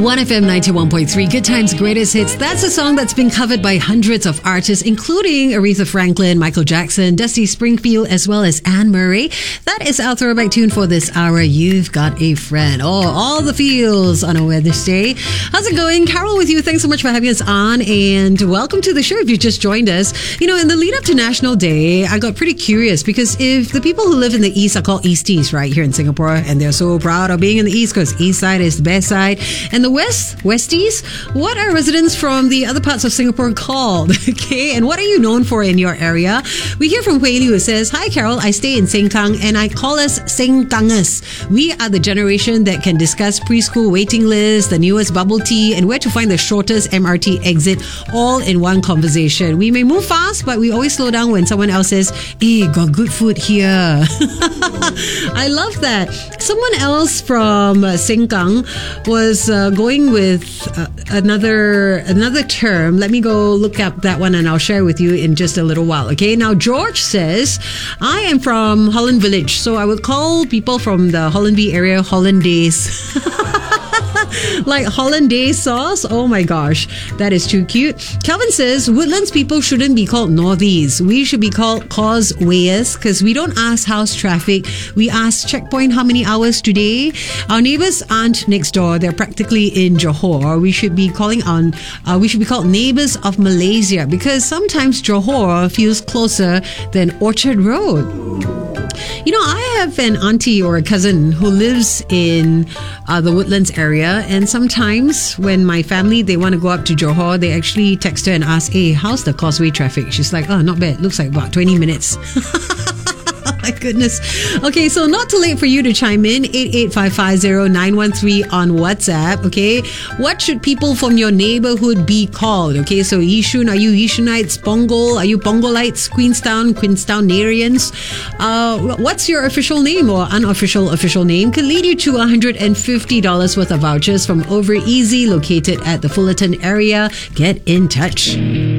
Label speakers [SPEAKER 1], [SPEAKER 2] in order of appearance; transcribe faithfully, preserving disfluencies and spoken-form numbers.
[SPEAKER 1] one F M ninety-one point three, Good Times, Greatest Hits. That's a song that's been covered by hundreds of artists, including Aretha Franklin, Michael Jackson, Dusty Springfield, as well as Anne Murray. That is our throwback tune for this hour. You've got a friend. Oh, all the feels on a Wednesday. How's it going? Carol with you. Thanks so much for having us on, and welcome to the show if you just joined us. You know, in the lead up to National Day, I got pretty curious because if the people who live in the East are called Easties, right, here in Singapore, and they're so proud of being in the East because East side is the best side, and the West, Westies, what are residents from the other parts of Singapore called? Okay, and what are you known for in your area? We hear from Hui Liu who says, "Hi Carol, I stay in Sengkang and I call us Sengkangers. We are the generation that can discuss preschool waiting lists, the newest bubble tea, and where to find the shortest M R T exit all in one conversation. We may move fast, but we always slow down when someone else says, hey, got good food here." I love that. Someone else from uh, Sengkang was uh, going with uh, another another term. Let me go look up that one and I'll share with you in just a little while. Okay, now George says, I am from Holland Village, so I would call people from the Hollandby area Hollandaise. Like hollandaise sauce? Oh my gosh, that is too cute. Calvin says, Woodlands people shouldn't be called Northies. We should be called causewayers because we don't ask how's traffic. We ask checkpoint how many hours today. Our neighbours aren't next door. They're practically in Johor. We should be calling on, uh, we should be called neighbours of Malaysia because sometimes Johor feels closer than Orchard Road. You know, I have an auntie or a cousin who lives in uh, the Woodlands area, and sometimes when my family, they want to go up to Johor, they actually text her and ask, hey, how's the causeway traffic? She's like, oh, not bad. Looks like about twenty minutes. Oh my goodness. Okay, so not too late for you to chime in. eight eight five five zero nine one three on WhatsApp. Okay, what should people from your neighborhood be called? Okay, so Yishun, are you Yishunites? Pongal, are you Pongolites? Queenstown, Queenstownarians? Uh, what's your official name or unofficial official name? Could lead you to one hundred fifty dollars worth of vouchers from Over Easy, located at the Fullerton area. Get in touch.